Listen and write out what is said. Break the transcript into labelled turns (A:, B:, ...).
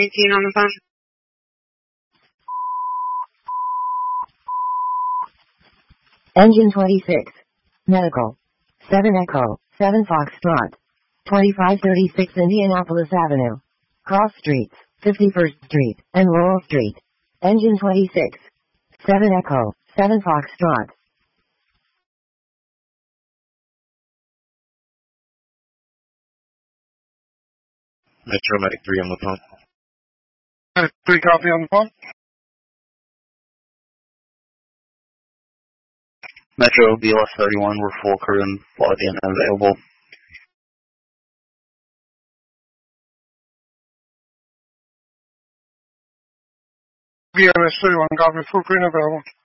A: 18 on the phone.
B: Engine 26. Medical. 7 Echo, 7 Foxtrot. 2536 Indianapolis Avenue. Cross Streets, 51st Street, and Laurel Street. Engine 26. 7 Echo, 7 Foxtrot.
C: Metro Medic 3 on the phone.
D: Medic 3 copy on the phone.
C: Metro BLS 31, we're full crew and log in available.
D: BLS 31 copy, full crew and available.